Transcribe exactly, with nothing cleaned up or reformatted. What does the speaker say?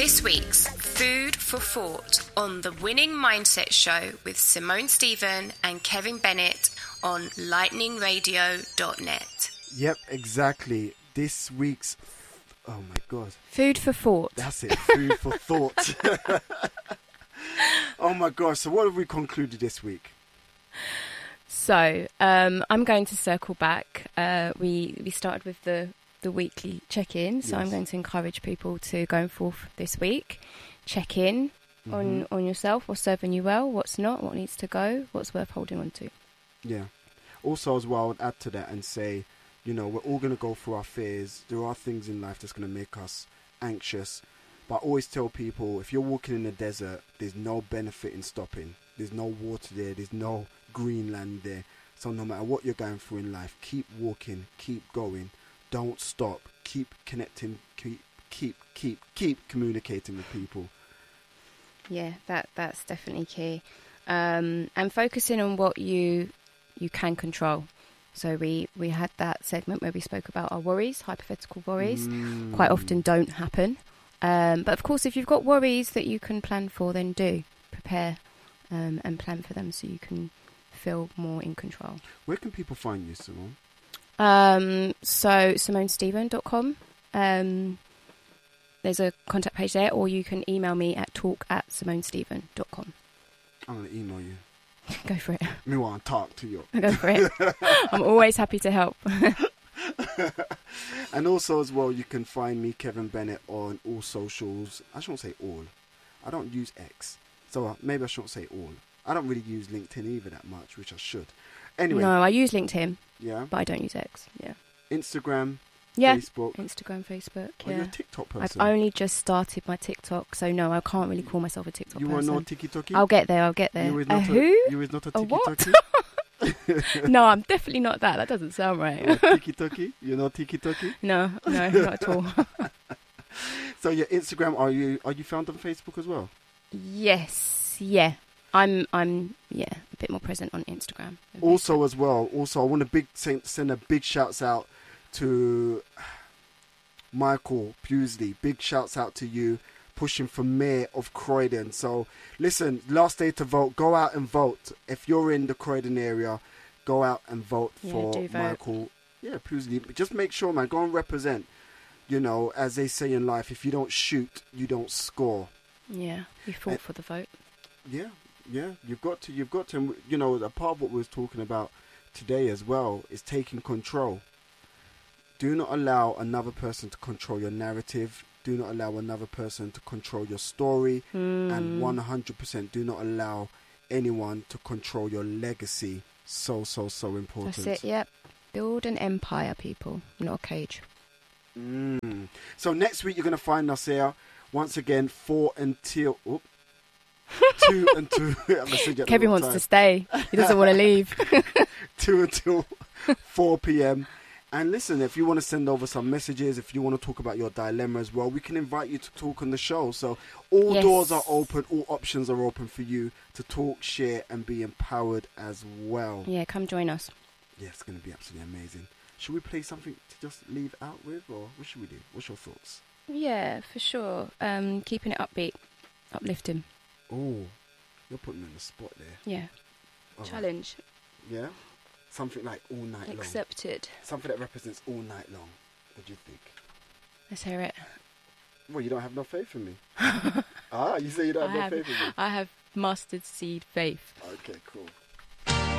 This week's Food for Thought on the Winning Mindset Show with Simone Stephen and Kevin Bennett on lightning radio dot net. Yep, exactly. This week's, oh my God. Food for Thought. That's it, Food for Thought. Oh my gosh, so what have we concluded this week? So, um, I'm going to circle back. Uh, we, we started with the the weekly check-in, so yes. I'm going to encourage people to going forth this week, check in mm-hmm. on on yourself, what's serving you well, what's not, what needs to go, what's worth holding on to. Yeah. Also as well, I would add to that and say, you know, we're all going to go through our fears. There are things in life that's going to make us anxious, but I always tell people, if you're walking in the desert, there's no benefit in stopping. There's no water there, there's no green land there. So no matter what you're going through in life, keep walking, keep going. Don't stop. Keep connecting. Keep, keep, keep, keep communicating with people. Yeah, that that's definitely key. Um, and focusing on what you you can control. So we, we had that segment where we spoke about our worries, hypothetical worries. Mm. Quite often don't happen. Um, but of course, if you've got worries that you can plan for, then do prepare um, and plan for them so you can feel more in control. Where can people find you, Simone? Um, so simone stephen dot com. Um, there's a contact page there, or you can email me at talk at simone stephen dot com. I'm going to email you. Go for it. Me want to talk to you. Go for it. I'm always happy to help. And also as well, you can find me, Kevin Bennett, on all socials. I shouldn't say all. I don't use X. So uh, maybe I shouldn't say all. I don't really use LinkedIn either that much, which I should. Anyway. No, I use LinkedIn. Yeah. But I don't use X. Yeah. Instagram. Yeah. Facebook. Instagram, Facebook. Yeah. Are you a TikTok person? I've only just started my TikTok, so no, I can't really call myself a TikTok you person. You are not tiki-toki? I'll get there, I'll get there. You is a not who? A, you is not a tiki-toki? No, I'm definitely not that. That doesn't sound right. Tiki-toki? You're not tiki-toki? No, no, not at all. So your Instagram, are you are you found on Facebook as well? Yes, yeah. I'm, I'm, yeah, a bit more present on Instagram. Also, Facebook. as well, also, I want to big send, send a big shouts out to Michael Bewsley. Big shouts out to you, pushing for mayor of Croydon. So, listen, last day to vote. Go out and vote. If you're in the Croydon area, go out and vote yeah, for do vote. Michael. Yeah, Bewsley. Just make sure, man. Go and represent. You know, as they say in life, if you don't shoot, you don't score. Yeah, you fought and, for the vote. Yeah. Yeah, you've got to, you've got to, you know, a part of what we was talking about today as well is taking control. Do not allow another person to control your narrative. Do not allow another person to control your story. Mm. And one hundred percent do not allow anyone to control your legacy. So, so, so important. That's it, yep. Build an empire, people, not a cage. Mm. So next week you're going to find us here, once again, four until... Oops. two until Kevin wants time. to stay. He doesn't want to leave. Two until four p.m. And listen, if you want to send over some messages, if you want to talk about your dilemma as well, we can invite you to talk on the show. So all yes. doors are open, all options are open for you to talk, share, and be empowered as well. Yeah, come join us. Yeah, it's going to be absolutely amazing. Should we play something to just leave out with, or what should we do? What's your thoughts? Yeah, for sure. Um, keeping it upbeat, uplifting. Oh, you're putting me on the spot there. Yeah. All Challenge. Right. Yeah? Something like all night Accepted. long. Accepted. Something that represents all night long. What do you think? Let's hear it. Well, you don't have no faith in me. Ah, you say you don't have I no have, faith in me. I have mustard seed faith. Okay, cool.